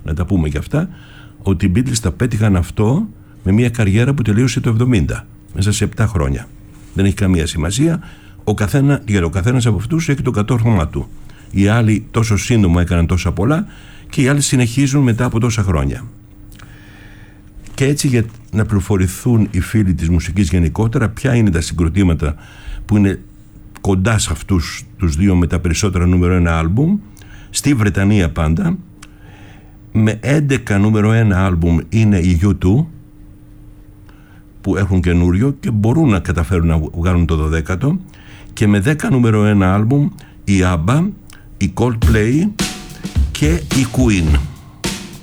να τα πούμε και αυτά, ότι οι Beatles τα πέτυχαν αυτό με μια καριέρα που τελείωσε το 70, μέσα σε 7 χρόνια. Δεν έχει καμία σημασία. Για ο καθένας από αυτούς έχει το κατόρθωμά του. Οι άλλοι τόσο σύντομα έκαναν τόσα πολλά και οι άλλοι συνεχίζουν μετά από τόσα χρόνια. Και έτσι, για να πληροφορηθούν οι φίλοι της μουσικής γενικότερα, ποια είναι τα συγκροτήματα που είναι κοντά σε αυτούς τους δύο με τα περισσότερα νούμερο 1 άλμπουμ, στη Βρετανία πάντα, με 11 νούμερο 1 άλμπουμ είναι η U2, που έχουν καινούριο και μπορούν να καταφέρουν να βγάλουν το 12ο, και με 10 νούμερο 1 άλμπουμ η ABBA, η Coldplay και η Queen.